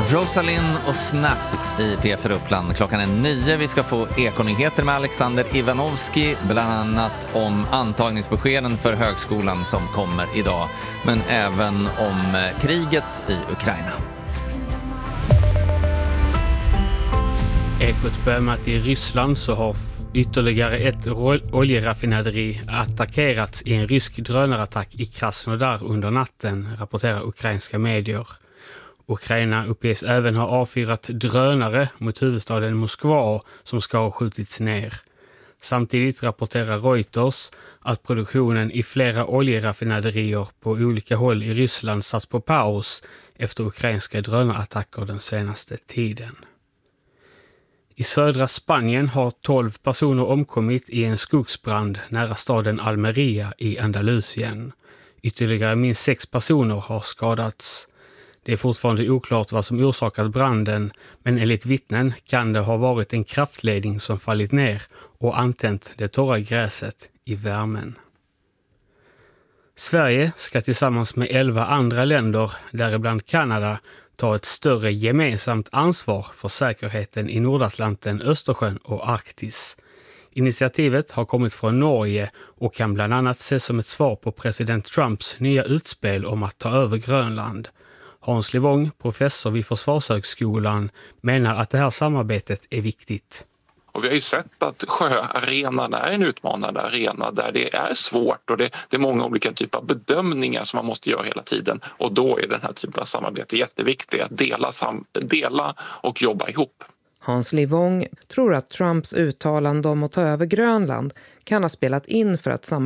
Rosalind och Snap i P4 Uppland. Klockan är 9. Vi ska få ekonyheter med Alexander Ivanovski, bland annat om antagningsbeskeden för högskolan som kommer idag, men även om kriget i Ukraina. Ekot börjar med att i Ryssland så har ytterligare ett oljeraffinaderi attackerats i en rysk drönarattack i Krasnodar under natten, rapporterar ukrainska medier. Ukraina uppges även ha avfyrat drönare mot huvudstaden Moskva som ska ha skjutits ner. Samtidigt rapporterar Reuters att produktionen i flera oljeraffinaderier på olika håll i Ryssland satt på paus efter ukrainska drönarattacker den senaste tiden. I södra Spanien har 12 personer omkommit i en skogsbrand nära staden Almeria i Andalusien. Ytterligare minst 6 personer har skadats. Det är fortfarande oklart vad som orsakat branden, men enligt vittnen kan det ha varit en kraftledning som fallit ner och antänt det torra gräset i värmen. Sverige ska tillsammans med 11 andra länder, däribland Kanada, ta ett större gemensamt ansvar för säkerheten i Nordatlanten, Östersjön och Arktis. Initiativet har kommit från Norge och kan bland annat ses som ett svar på president Trumps nya utspel om att ta över Grönland. Hans Livong, professor vid Försvarshögskolan, menar att det här samarbetet är viktigt. Och vi har ju sett att sjöarenan är en utmanande arena där det är svårt och det är många olika typer av bedömningar som man måste göra hela tiden. Och då är den här typen av samarbete jätteviktigt, att dela och jobba ihop. Hans Livong tror att Trumps uttalande om att ta över Grönland kan ha spelat in för att